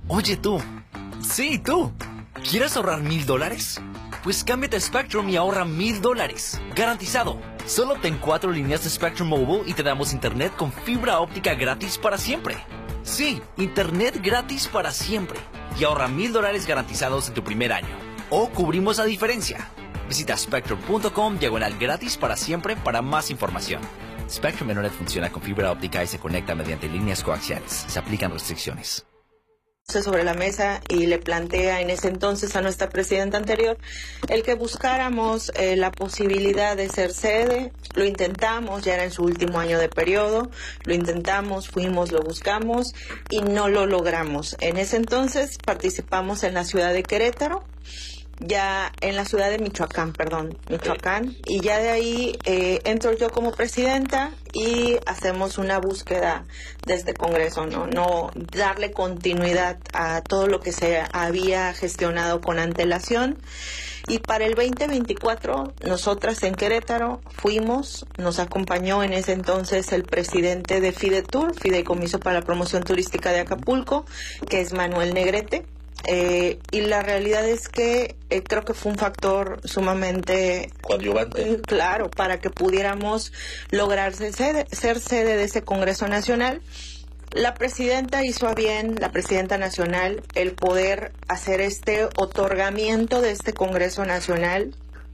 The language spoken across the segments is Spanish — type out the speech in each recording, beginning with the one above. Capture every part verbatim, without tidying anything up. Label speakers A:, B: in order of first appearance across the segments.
A: Oye tú, sí tú, ¿quieres ahorrar mil dólares? Pues cámbiate a Spectrum y ahorra mil dólares, garantizado. Solo ten cuatro líneas de Spectrum Mobile y te damos internet con fibra óptica gratis para siempre. Sí, internet gratis para siempre. Y ahorra mil dólares garantizados en tu primer año. O cubrimos la diferencia. Visita spectrum punto com diagonal gratis para siempre para más información. Spectrum Internet funciona con fibra óptica y se conecta mediante líneas coaxiales. Se aplican restricciones.
B: Sobre la mesa y le plantea en ese entonces a nuestra presidenta anterior el que buscáramos eh, la posibilidad de ser sede. Lo intentamos, ya era en su último año de periodo, lo intentamos, fuimos, lo buscamos y no lo logramos. En ese entonces participamos en la ciudad de Querétaro, ya en la ciudad de Michoacán, perdón, Michoacán, y ya de ahí eh, entro yo como presidenta y hacemos una búsqueda de este Congreso, ¿no? No darle continuidad a todo lo que se había gestionado con antelación. Y para el veinte veinticuatro, nosotras en Querétaro fuimos, nos acompañó en ese entonces el presidente de Fidetur, Fideicomiso para la Promoción Turística de Acapulco, que es Manuel Negrete. Eh, y la realidad es que eh, creo que fue un factor sumamente
C: coadyuvante,
B: eh, claro, para que pudiéramos lograr ser sede, ser sede de ese Congreso Nacional. La presidenta hizo a bien, la presidenta nacional, el poder hacer este otorgamiento de este Congreso Nacional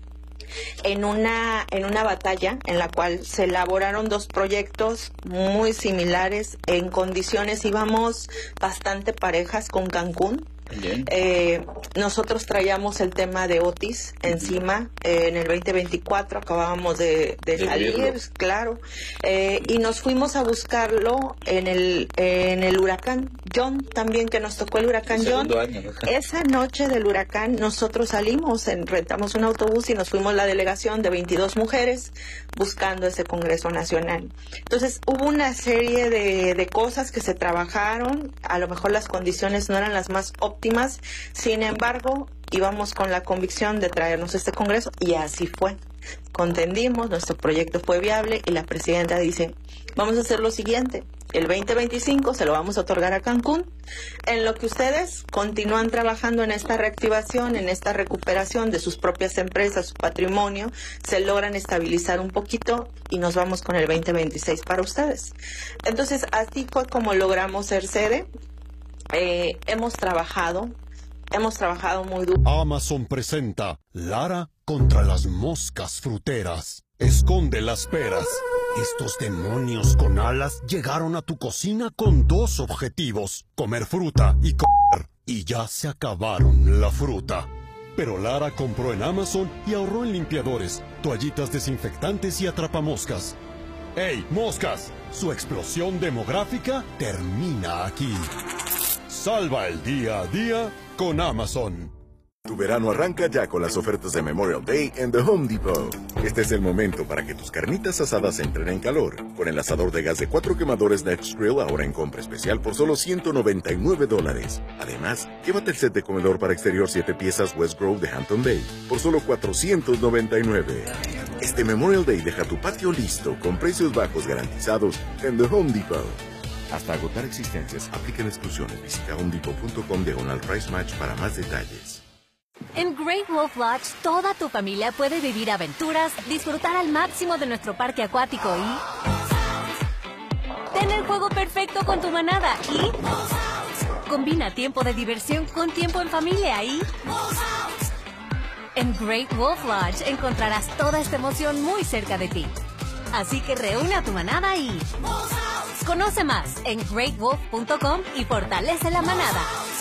B: en una en una batalla en la cual se elaboraron dos proyectos muy similares, en condiciones íbamos bastante parejas con Cancún. Eh, nosotros traíamos el tema de Otis encima, eh, en el veinte veinticuatro acabábamos de, de, de salir, verlo. claro, eh, y nos fuimos a buscarlo en el en el huracán John, también que nos tocó el huracán el John.
C: Año, ¿no?
B: Esa noche del huracán nosotros salimos, en, rentamos un autobús y nos fuimos la delegación de veintidós mujeres buscando ese Congreso Nacional. Entonces hubo una serie de, de cosas que se trabajaron, a lo mejor las condiciones no eran las más óptimas, sin embargo íbamos con la convicción de traernos este Congreso y así fue. Contendimos, nuestro proyecto fue viable y la presidenta dice, vamos a hacer lo siguiente, el veinte veinticinco se lo vamos a otorgar a Cancún, en lo que ustedes continúan trabajando en esta reactivación, en esta recuperación de sus propias empresas, su patrimonio, se logran estabilizar un poquito y nos vamos con el veinte veintiséis para ustedes. Entonces así fue como logramos ser sede. Eh, hemos trabajado, hemos trabajado muy duro.
D: Amazon presenta Lara contra las moscas fruteras. Esconde las peras. Estos demonios con alas llegaron a tu cocina con dos objetivos: comer fruta y comer. Y ya se acabaron la fruta. Pero Lara compró en Amazon y ahorró en limpiadores, toallitas desinfectantes y atrapamoscas. ¡Ey, moscas! Su explosión demográfica termina aquí. Salva el día a día con Amazon.
E: Tu verano arranca ya con las ofertas de Memorial Day en The Home Depot. Este es el momento para que tus carnitas asadas entren en calor. Con el asador de gas de cuatro quemadores Next Grill ahora en compra especial por solo ciento noventa y nueve dólares. Además, llévate el set de comedor para exterior siete piezas West Grove de Hampton Bay por solo cuatrocientos noventa y nueve. Este Memorial Day deja tu patio listo con precios bajos garantizados en The Home Depot. Hasta agotar existencias, aplican exclusiones. Visita homedepot punto com diagonal price match para más detalles.
F: En Great Wolf Lodge, toda tu familia puede vivir aventuras, disfrutar al máximo de nuestro parque acuático y tener el juego perfecto con tu manada y combina tiempo de diversión con tiempo en familia y en Great Wolf Lodge encontrarás toda esta emoción muy cerca de ti. Así que reúne a tu manada y conoce más en great wolf punto com y fortalece la manada.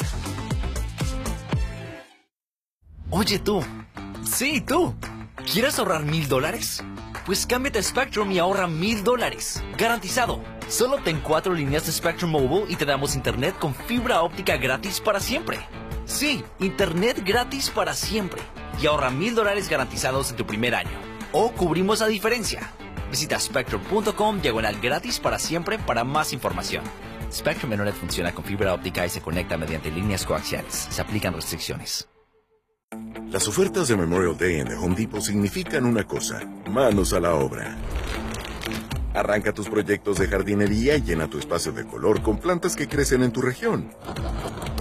A: Oye tú, sí tú, ¿quieres ahorrar mil dólares? Pues cámbiate a Spectrum y ahorra mil dólares, garantizado. Solo ten cuatro líneas de Spectrum Mobile y te damos internet con fibra óptica gratis para siempre. Sí, internet gratis para siempre. Y ahorra mil dólares garantizados en tu primer año. O cubrimos la diferencia. Visita spectrum punto com diagonal gratis para siempre para más información. Spectrum Internet funciona con fibra óptica y se conecta mediante líneas coaxiales. Se aplican restricciones.
E: Las ofertas de Memorial Day en The Home Depot significan una cosa: manos a la obra. Arranca tus proyectos de jardinería y llena tu espacio de color con plantas que crecen en tu región.